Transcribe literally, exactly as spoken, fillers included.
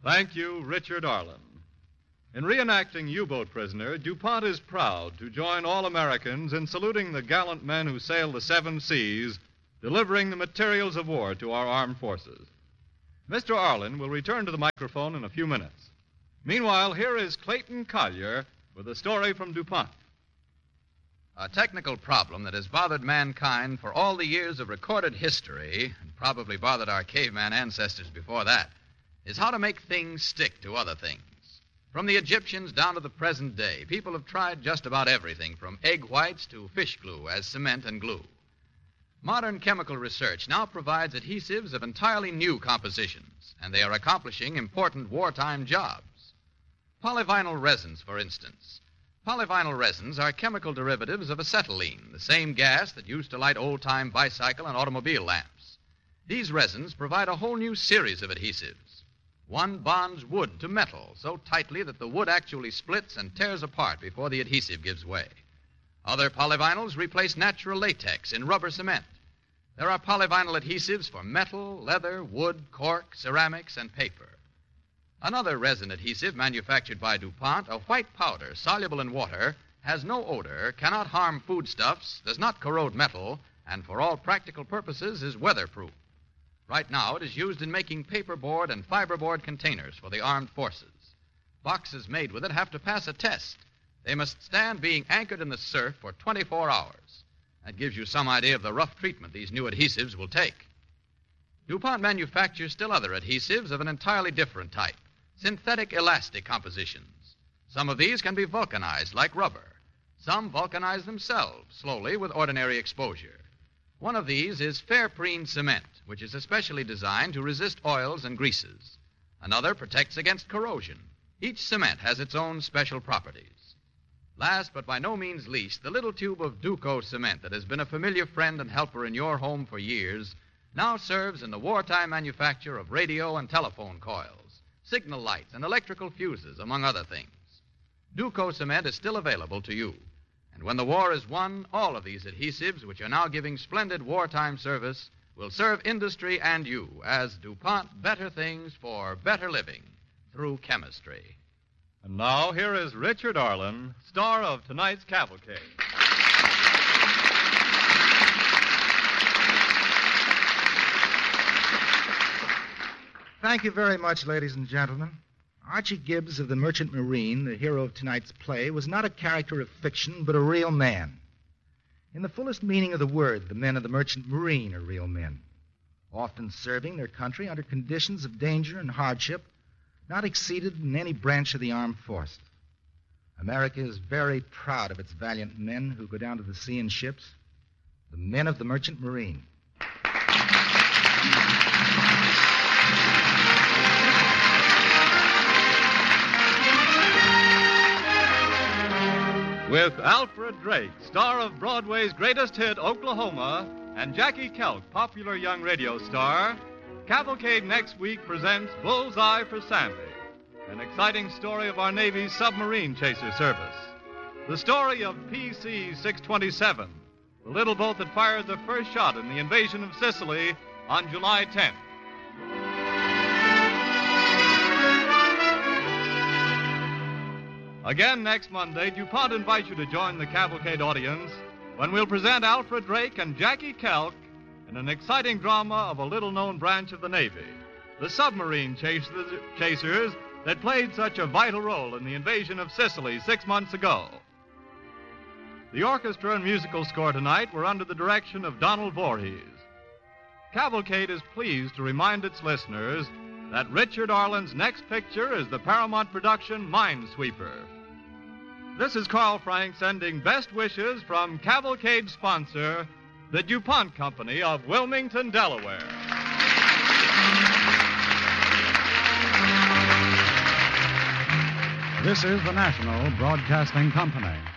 Thank you, Richard Arlen. In reenacting U-boat Prisoner, DuPont is proud to join all Americans in saluting the gallant men who sailed the seven seas, delivering the materials of war to our armed forces. Mister Arlen will return to the microphone in a few minutes. Meanwhile, here is Clayton Collier with a story from DuPont. A technical problem that has bothered mankind for all the years of recorded history, and probably bothered our caveman ancestors before that, is how to make things stick to other things. From the Egyptians down to the present day, people have tried just about everything, from egg whites to fish glue as cement and glue. Modern chemical research now provides adhesives of entirely new compositions, and they are accomplishing important wartime jobs. Polyvinyl resins, for instance. Polyvinyl resins are chemical derivatives of acetylene, the same gas that used to light old-time bicycle and automobile lamps. These resins provide a whole new series of adhesives. One bonds wood to metal so tightly that the wood actually splits and tears apart before the adhesive gives way. Other polyvinyls replace natural latex in rubber cement. There are polyvinyl adhesives for metal, leather, wood, cork, ceramics, and paper. Another resin adhesive manufactured by DuPont, a white powder soluble in water, has no odor, cannot harm foodstuffs, does not corrode metal, and for all practical purposes is weatherproof. Right now it is used in making paperboard and fiberboard containers for the armed forces. Boxes made with it have to pass a test. They must stand being anchored in the surf for twenty-four hours. That gives you some idea of the rough treatment these new adhesives will take. DuPont manufactures still other adhesives of an entirely different type, synthetic elastic compositions. Some of these can be vulcanized like rubber. Some vulcanize themselves slowly with ordinary exposure. One of these is Fairprene cement, which is especially designed to resist oils and greases. Another protects against corrosion. Each cement has its own special properties. Last, but by no means least, the little tube of Duco cement that has been a familiar friend and helper in your home for years now serves in the wartime manufacture of radio and telephone coils, signal lights, and electrical fuses, among other things. Duco cement is still available to you. And when the war is won, all of these adhesives, which are now giving splendid wartime service, will serve industry and you as DuPont better things for better living through chemistry. And now, here is Richard Arlen, star of tonight's Cavalcade. Thank you very much, ladies and gentlemen. Archie Gibbs of the Merchant Marine, the hero of tonight's play, was not a character of fiction, but a real man. In the fullest meaning of the word, the men of the Merchant Marine are real men, often serving their country under conditions of danger and hardship not exceeded in any branch of the armed forces. America is very proud of its valiant men who go down to the sea in ships, the men of the Merchant Marine. With Alfred Drake, star of Broadway's greatest hit, Oklahoma, and Jackie Kelk, popular young radio star, Cavalcade next week presents Bullseye for Sandy, an exciting story of our Navy's submarine chaser service. The story of P C six twenty-seven, the little boat that fired the first shot in the invasion of Sicily on July tenth. Again next Monday, DuPont invites you to join the Cavalcade audience when we'll present Alfred Drake and Jackie Kelk in an exciting drama of a little-known branch of the Navy, the submarine chasers that played such a vital role in the invasion of Sicily six months ago. The orchestra and musical score tonight were under the direction of Donald Voorhees. Cavalcade is pleased to remind its listeners that Richard Arlen's next picture is the Paramount production Minesweeper. This is Carl Frank sending best wishes from Cavalcade sponsor, the DuPont Company of Wilmington, Delaware. This is the National Broadcasting Company.